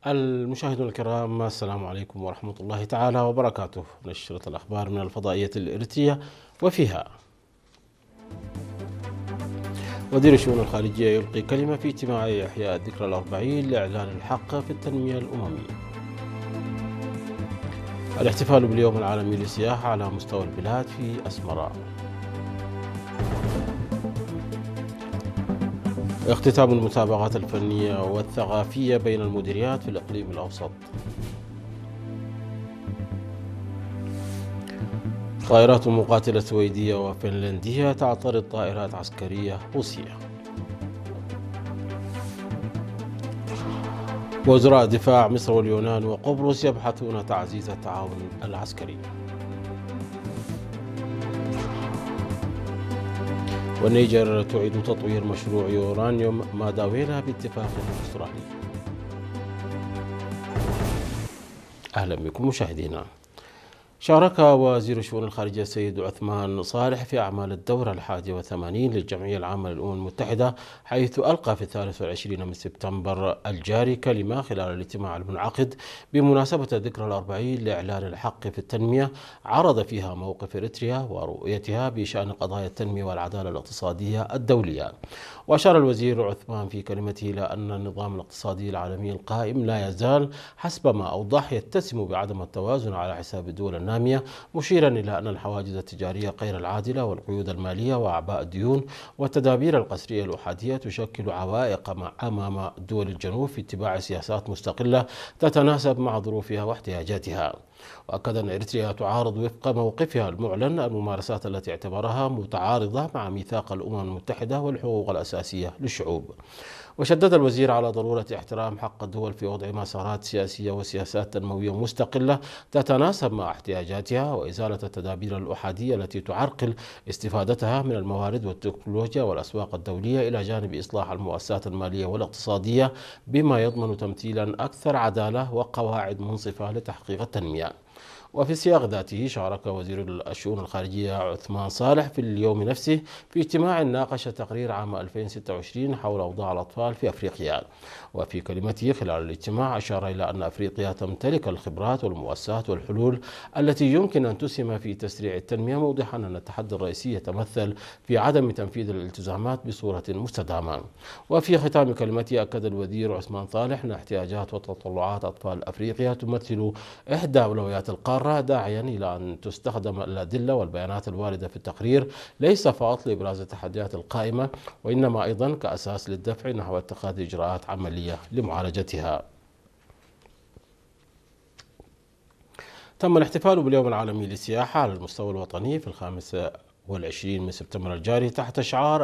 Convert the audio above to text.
المشاهدون الكرام، السلام عليكم ورحمة الله تعالى وبركاته. نشرة الأخبار من الفضائية الإريترية، وفيها: وزير الشؤون الخارجية يلقي كلمة في اجتماع إحياء الذكرى الأربعين لإعلان الحق في التنمية الأممية. الاحتفال باليوم العالمي للسياحة على مستوى البلاد في أسمراء. اختتام المسابقات الفنية والثقافية بين المديريات في الإقليم الأوسط. طائرات مقاتلة سويدية وفنلندية تعترض طائرات عسكرية روسية. وزراء دفاع مصر واليونان وقبرص يبحثون تعزيز التعاون العسكري. والنيجر تعيد تطوير مشروع يورانيوم ماداويلا باتفاق أسترالي. أهلا بكم مشاهدينا. شارك وزير الشؤون الخارجية السيد عثمان صالح في أعمال الدورة 81 للجمعية العامة للأمم المتحدة، حيث ألقى في 23 من سبتمبر الجاري كلمة خلال الاجتماع المنعقد بمناسبة الذكرى الأربعين لإعلان الحق في التنمية، عرض فيها موقف إريتريا ورؤيتها بشأن قضايا التنمية والعدالة الاقتصادية الدولية. وأشار الوزير عثمان في كلمته إلى أن النظام الاقتصادي العالمي القائم لا يزال حسب ما أوضح يتسم بعدم التوازن على حساب الدول النامية، مشيرا إلى أن الحواجز التجارية غير العادلة والقيود المالية وأعباء الديون والتدابير القسرية الأحادية تشكل عوائق أمام دول الجنوب في اتباع سياسات مستقلة تتناسب مع ظروفها واحتياجاتها. وأكد أن إريتريا تعارض وفق موقفها المعلن الممارسات التي اعتبرها متعارضة مع ميثاق الأمم المتحدة والحقوق الأساسية للشعوب. وشدد الوزير على ضرورة احترام حق الدول في وضع مسارات سياسية وسياسات تنموية مستقلة تتناسب مع احتياجاتها، وإزالة التدابير الأحادية التي تعرقل استفادتها من الموارد والتكنولوجيا والأسواق الدولية، إلى جانب إصلاح المؤسسات المالية والاقتصادية بما يضمن تمثيلا أكثر عدالة وقواعد منصفة لتحقيق التنمية. وفي السياق ذاته شارك وزير الشؤون الخارجية عثمان صالح في اليوم نفسه في اجتماع ناقش تقرير عام 2026 حول أوضاع الأطفال في أفريقيا. وفي كلمته خلال الاجتماع أشار إلى أن أفريقيا تمتلك الخبرات والمؤسسات والحلول التي يمكن أن تسهم في تسريع التنمية، موضحا أن التحدي الرئيسي يتمثل في عدم تنفيذ الالتزامات بصورة مستدامة. وفي ختام كلمته أكد الوزير عثمان صالح أن احتياجات وتطلعات أطفال أفريقيا تمثل إحدى أولويات القارة، داعيا إلى أن تستخدم الأدلة والبيانات الواردة في التقرير ليس فقط لإبراز التحديات القائمة، وإنما أيضا كأساس للدفع نحو اتخاذ إجراءات عملية لمعالجتها. تم الاحتفال باليوم العالمي للسياحة على المستوى الوطني في 25 من سبتمبر الجاري تحت شعار